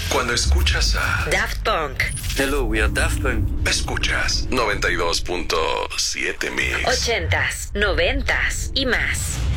Cuando escuchas a Daft Punk. Hello, we are Daft Punk. Escuchas 92.7 Mix. 80s, 90s y más.